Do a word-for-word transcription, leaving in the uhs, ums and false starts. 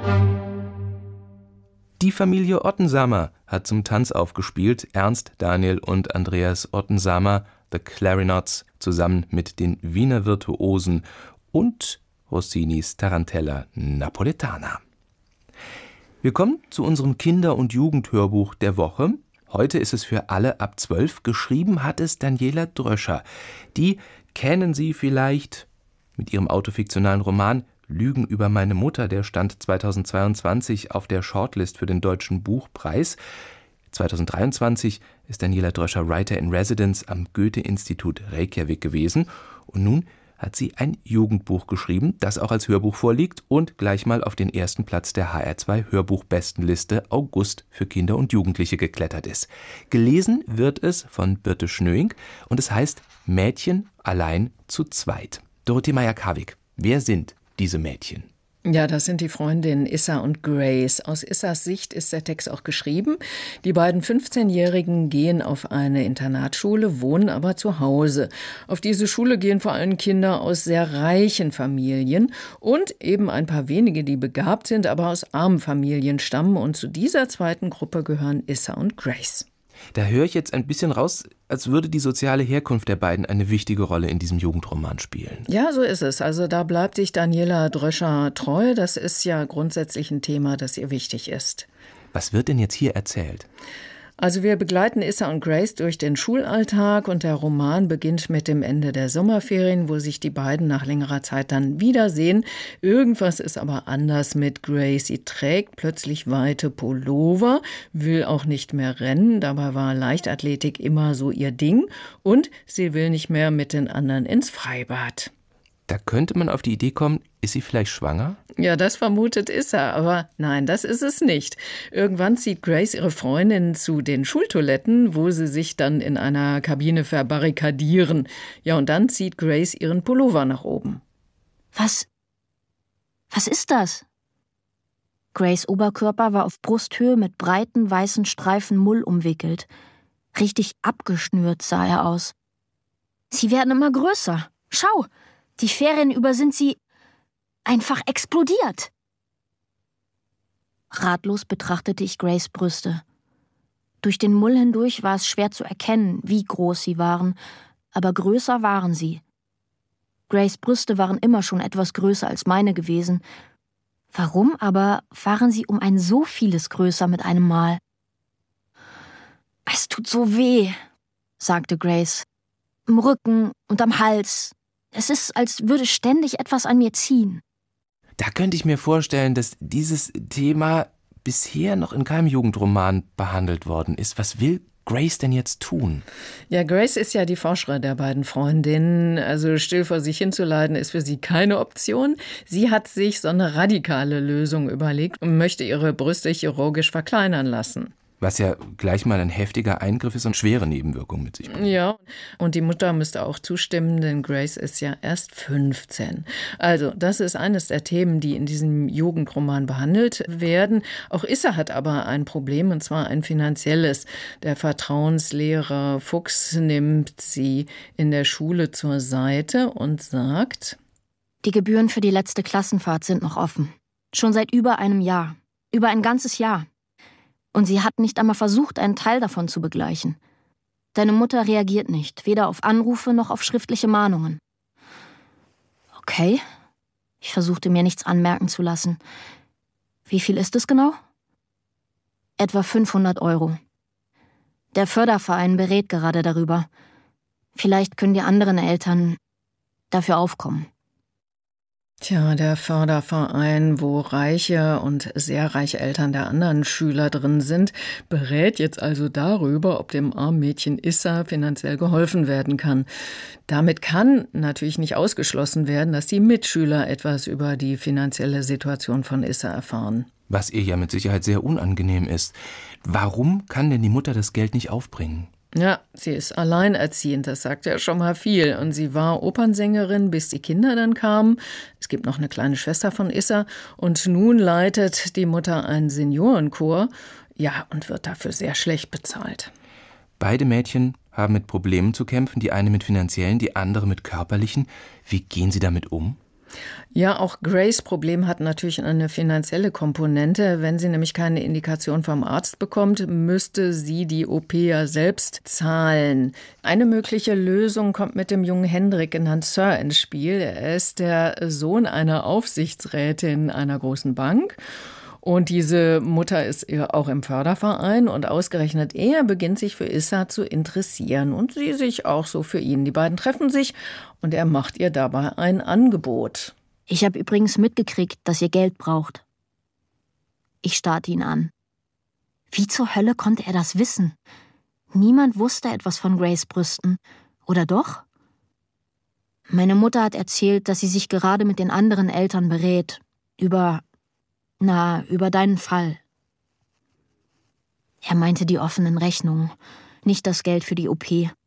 Die Familie Ottensamer hat zum Tanz aufgespielt. Ernst, Daniel und Andreas Ottensamer, The Clarinots, zusammen mit den Wiener Virtuosen und Rossinis Tarantella Napoletana. Wir kommen zu unserem Kinder- und Jugendhörbuch der Woche. Heute ist es für alle ab zwölf. Geschrieben hat es Daniela Dröscher. Die kennen Sie vielleicht mit ihrem autofiktionalen Roman Lügen über meine Mutter, der stand zweitausendzweiundzwanzig auf der Shortlist für den Deutschen Buchpreis. zweitausenddreiundzwanzig ist Daniela Dröscher Writer in Residence am Goethe-Institut Reykjavik gewesen. Und nun hat sie ein Jugendbuch geschrieben, das auch als Hörbuch vorliegt und gleich mal auf den ersten Platz der H R zwei Hörbuchbestenliste August für Kinder und Jugendliche geklettert ist. Gelesen wird es von Birte Schnöing und es heißt Mädchen allein zu zweit. Dorothee Meyer-Karwig, wer sind diese Mädchen? Ja, das sind die Freundinnen Issa und Grace. Aus Issas Sicht ist der Text auch geschrieben. Die beiden fünfzehnjährigen gehen auf eine Internatsschule, wohnen aber zu Hause. Auf diese Schule gehen vor allem Kinder aus sehr reichen Familien und eben ein paar wenige, die begabt sind, aber aus armen Familien stammen. Und zu dieser zweiten Gruppe gehören Issa und Grace. Da höre ich jetzt ein bisschen raus, als würde die soziale Herkunft der beiden eine wichtige Rolle in diesem Jugendroman spielen. Ja, so ist es. Also da bleibt sich Daniela Dröscher treu. Das ist ja grundsätzlich ein Thema, das ihr wichtig ist. Was wird denn jetzt hier erzählt? Also wir begleiten Issa und Grace durch den Schulalltag und der Roman beginnt mit dem Ende der Sommerferien, wo sich die beiden nach längerer Zeit dann wiedersehen. Irgendwas ist aber anders mit Grace. Sie trägt plötzlich weite Pullover, will auch nicht mehr rennen, dabei war Leichtathletik immer so ihr Ding und sie will nicht mehr mit den anderen ins Freibad. Da könnte man auf die Idee kommen, ist sie vielleicht schwanger? Ja, das vermutet Issa, aber nein, das ist es nicht. Irgendwann zieht Grace ihre Freundin zu den Schultoiletten, wo sie sich dann in einer Kabine verbarrikadieren. Ja, und dann zieht Grace ihren Pullover nach oben. Was? Was ist das? Grace' Oberkörper war auf Brusthöhe mit breiten, weißen Streifen Mull umwickelt. Richtig abgeschnürt sah er aus. Sie werden immer größer. Schau! Die Ferien über sind sie einfach explodiert. Ratlos betrachtete ich Grace' Brüste. Durch den Mull hindurch war es schwer zu erkennen, wie groß sie waren, aber größer waren sie. Grace' Brüste waren immer schon etwas größer als meine gewesen. Warum aber waren sie um ein so vieles größer mit einem Mal? »Es tut so weh«, sagte Grace. »Im Rücken und am Hals. Es ist, als würde ständig etwas an mir ziehen.« Da könnte ich mir vorstellen, dass dieses Thema bisher noch in keinem Jugendroman behandelt worden ist. Was will Grace denn jetzt tun? Ja, Grace ist ja die Forscherin der beiden Freundinnen. Also still vor sich hinzuleiden ist für sie keine Option. Sie hat sich so eine radikale Lösung überlegt und möchte ihre Brüste chirurgisch verkleinern lassen. Was ja gleich mal ein heftiger Eingriff ist und schwere Nebenwirkungen mit sich bringt. Ja, und die Mutter müsste auch zustimmen, denn Grace ist ja erst fünfzehn. Also, das ist eines der Themen, die in diesem Jugendroman behandelt werden. Auch Issa hat aber ein Problem, und zwar ein finanzielles. Der Vertrauenslehrer Fuchs nimmt sie in der Schule zur Seite und sagt: Die Gebühren für die letzte Klassenfahrt sind noch offen. Schon seit über einem Jahr. Über ein ganzes Jahr. Und sie hat nicht einmal versucht, einen Teil davon zu begleichen. Deine Mutter reagiert nicht, weder auf Anrufe noch auf schriftliche Mahnungen. Okay, ich versuchte mir nichts anmerken zu lassen. Wie viel ist es genau? Etwa fünfhundert Euro. Der Förderverein berät gerade darüber. Vielleicht können die anderen Eltern dafür aufkommen. Tja, der Förderverein, wo reiche und sehr reiche Eltern der anderen Schüler drin sind, berät jetzt also darüber, ob dem armen Mädchen Issa finanziell geholfen werden kann. Damit kann natürlich nicht ausgeschlossen werden, dass die Mitschüler etwas über die finanzielle Situation von Issa erfahren. Was ihr ja mit Sicherheit sehr unangenehm ist. Warum kann denn die Mutter das Geld nicht aufbringen? Ja, sie ist alleinerziehend, das sagt ja schon mal viel. Und sie war Opernsängerin, bis die Kinder dann kamen. Es gibt noch eine kleine Schwester von Issa. Und nun leitet die Mutter einen Seniorenchor. Ja, und wird dafür sehr schlecht bezahlt. Beide Mädchen haben mit Problemen zu kämpfen. Die eine mit finanziellen, die andere mit körperlichen. Wie gehen sie damit um? Ja, auch Grace' Problem hat natürlich eine finanzielle Komponente. Wenn sie nämlich keine Indikation vom Arzt bekommt, müsste sie die O P ja selbst zahlen. Eine mögliche Lösung kommt mit dem jungen Hendrik, genannt Sir, ins Spiel. Er ist der Sohn einer Aufsichtsrätin einer großen Bank. Und diese Mutter ist auch im Förderverein und ausgerechnet er beginnt sich für Issa zu interessieren und sie sich auch so für ihn. Die beiden treffen sich und er macht ihr dabei ein Angebot. Ich habe übrigens mitgekriegt, dass ihr Geld braucht. Ich starrte ihn an. Wie zur Hölle konnte er das wissen? Niemand wusste etwas von Grace Brüsten. Oder doch? Meine Mutter hat erzählt, dass sie sich gerade mit den anderen Eltern berät. Über, na, über deinen Fall. Er meinte die offenen Rechnungen, nicht das Geld für die O P.